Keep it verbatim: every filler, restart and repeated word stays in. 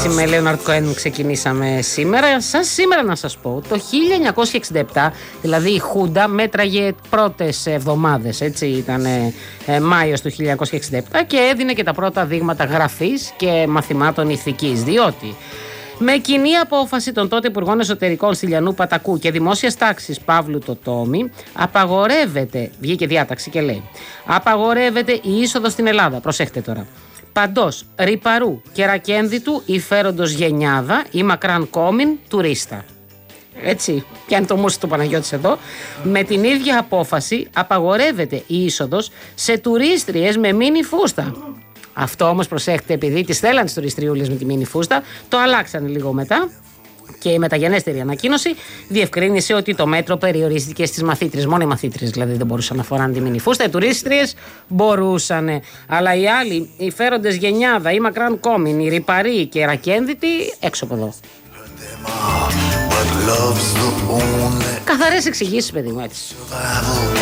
Έτσι με Λέοναρντ Κοέν ξεκινήσαμε σήμερα. Σας σήμερα να σας πω, το χίλια εννιακόσια εξήντα επτά, δηλαδή η Χούντα μέτραγε πρώτες εβδομάδες, έτσι ήταν ε, ε, Μάιος του χίλια εννιακόσια εξήντα επτά και έδινε και τα πρώτα δείγματα γραφής και μαθημάτων ηθικής, διότι με κοινή απόφαση των τότε Υπουργών Εσωτερικών Στυλιανού Πατακού και Δημόσιας Τάξης Παύλου Τοτόμη, απαγορεύεται, βγήκε διάταξη και λέει, απαγορεύεται η είσοδος στην Ελλάδα. Προσέχτε τώρα. Παντός ρυπαρού και ρακένδυτου υφέροντος γενιάδα ή μακράν κόμιν τουρίστα. Έτσι, πιάνει το μουσι του Παναγιώτης εδώ. Με την ίδια απόφαση απαγορεύεται η είσοδος σε τουρίστριες με μίνι φούστα. Αυτό όμως προσέχετε, επειδή τις θέλαν τις τουριστριούλες με τη μίνι φούστα, το αλλάξανε λίγο μετά. Και η μεταγενέστερη ανακοίνωση διευκρίνησε ότι το μέτρο περιορίστηκε στις μαθήτριες. Μόνο οι μαθήτριες δηλαδή δεν μπορούσαν να φοράνε τη μίνι φούστα. Οι τουρίστριες μπορούσαν. Αλλά οι άλλοι, οι φέροντες γενιάδα ή μακράν κόμιν, οι ρυπαροί και ρακένδυτοι, έξω από εδώ. Καθαρές εξηγήσεις, παιδί μου, έτσι.